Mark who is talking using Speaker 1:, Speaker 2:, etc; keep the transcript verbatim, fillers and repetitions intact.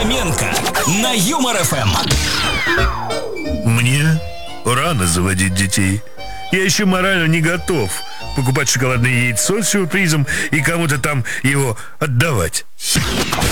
Speaker 1: Фоменко на Юмор эф эм.
Speaker 2: Мне рано заводить детей. Я еще морально не готов покупать шоколадное яйцо с сюрпризом и кому-то там его отдавать.